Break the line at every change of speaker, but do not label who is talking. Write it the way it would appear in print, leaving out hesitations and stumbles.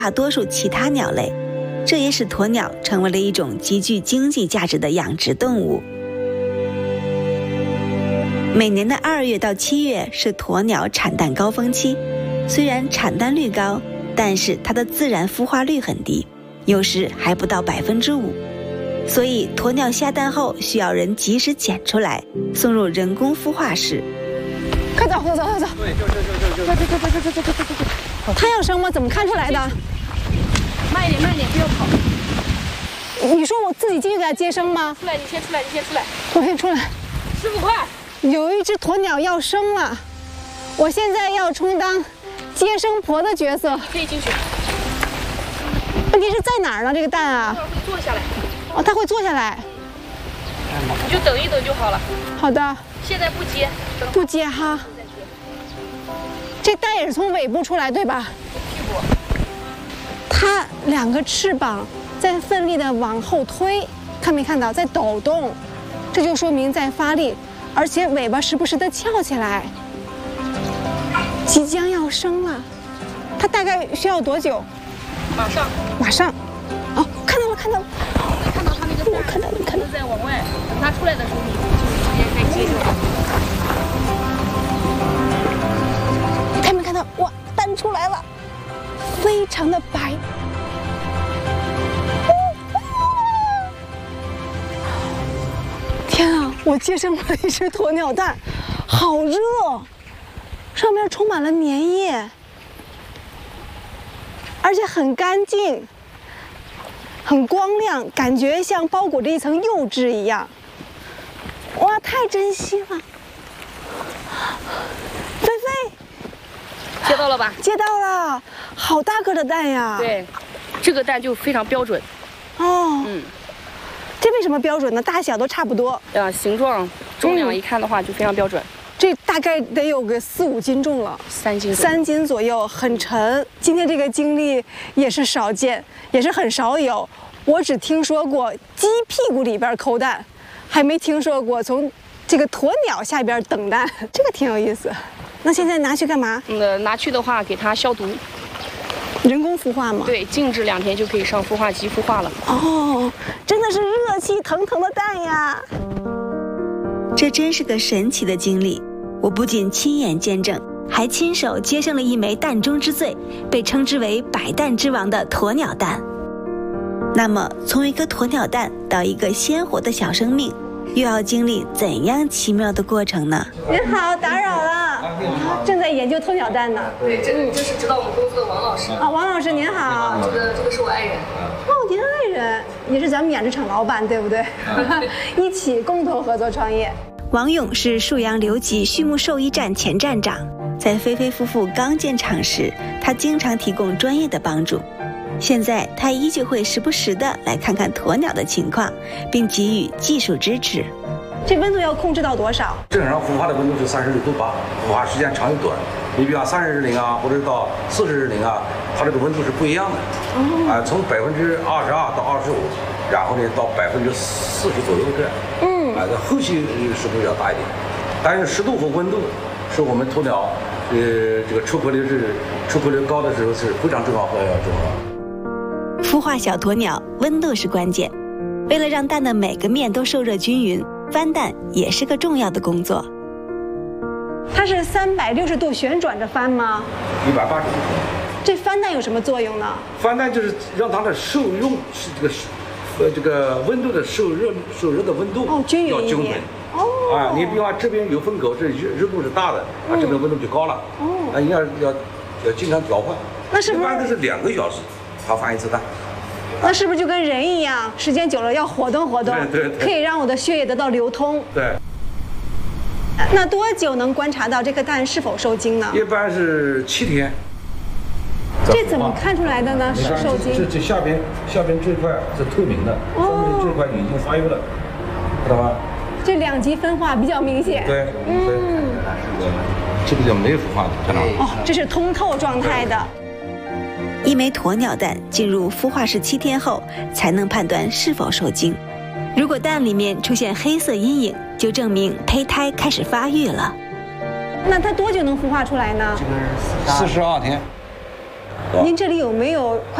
大多数其他鸟类，这也使鸵鸟成为了一种极具经济价值的养殖动物。每年的2月到7月是鸵鸟产蛋高峰期，虽然产蛋率高，但是它的自然孵化率很低，有时还不到5%，所以鸵鸟下蛋后需要人及时捡出来，送入人工孵化室。
快走！对，它要生吗？怎么看出来的？
慢一点，不要跑。
你说我自己进去给它接生吗？
出来，你先出来。
我先出来。
师傅快！
有一只鸵鸟要生了，我现在要充当接生婆的角色。
可以进去。
问题是在哪儿呢？这个蛋啊？
会坐下来。
哦，它会坐下来。
你就等一等就好了。
好的。
现在不接。
不接哈。这蛋也是从尾部出来，对吧？
屁股。
它2个翅膀在奋力的往后推，看没看到？在抖动，这就说明在发力，而且尾巴时不时的翘起来。即将要生了，它大概需要多久？马上。哦，看到了。
看到它那个蛋，
我看到了。
在往外，等它出来的时候，你就直接该接就好。
看没看到？哇，蛋出来了，非常的白。天啊，我接生了一只鸵鸟蛋，好热，上面充满了粘液，而且很干净，很光亮，感觉像包裹着一层釉质一样。哇，太珍惜了！菲菲，
接到了吧？
接到了，好大个的蛋呀！
对，这个蛋就非常标准。
哦，这为什么标准呢？大小都差不多。
形状、重量一看的话就非常标准。
这大概得有个4、5斤重了，3斤左右，很沉。今天这个经历也是少见，也是很少有。我只听说过鸡屁股里边抠蛋，还没听说过从这个鸵鸟下边等蛋，这个挺有意思。那现在拿去干嘛？
拿去的话给它消毒。
人工孵化吗？
对，静置2天就可以上孵化机孵化了。
哦，真的是热气腾腾的蛋呀！
这真是个神奇的经历，我不仅亲眼见证，还亲手接生了一枚蛋中之最，被称之为百蛋之王的鸵鸟蛋。那么，从一颗鸵鸟蛋到一个鲜活的小生命，又要经历怎样奇妙的过程呢？
您好，打扰了，正在研究鸵鸟蛋呢。
对，这是指导我们工作的王老师。
王老师您好。
这个是我爱人。
哦，您爱人也是咱们养殖场老板，对不对？一起共同合作创业。
王勇是沭阳留级畜牧兽医站前站长，在菲菲夫妇刚建厂时，他经常提供专业的帮助。现在他依旧会时不时的来看看鸵鸟的情况，并给予技术支持。
这温度要控制到多少？
正常孵化的温度是36度8，孵化时间长与短。你比方30日龄啊，或者到40日龄啊，它这个温度是不一样的。从22%到25%，然后呢到40%左右这样。那后期湿度要大一点，但是湿度和温度是我们鸵鸟这个出壳率高的时候是非常重要和要重要。
孵化小鸵鸟，温度是关键。为了让蛋的每个面都受热均匀，翻蛋也是个重要的工作。
它是360度旋转着翻吗
？180度。
这翻蛋有什么作用呢？
翻蛋就是让它的受用是这个温度的受热的温度
均匀一点。
你比方这边有风口，这热度是大的，这边温度就高了。你要经常调换。
那是不是？
一般都是2个小时，它翻一次蛋。
那是不是就跟人一样，时间久了要活动活动，
对，
可以让我的血液得到流通。
对。
那多久能观察到这颗蛋是否受精呢？
一般是7天。
这怎么看出来的呢？是受精？
这下边这块是透明的，说明这块已经发育了，知道吧？
这2级分化比较明显。
对，这个叫没孵化的，看到吗？
这是通透状态的。
一枚鸵鸟蛋进入孵化室7天后，才能判断是否受精。如果蛋里面出现黑色阴影，就证明胚胎开始发育了。
那它多久能孵化出来呢？
这个42天。 吧？
您这里有没有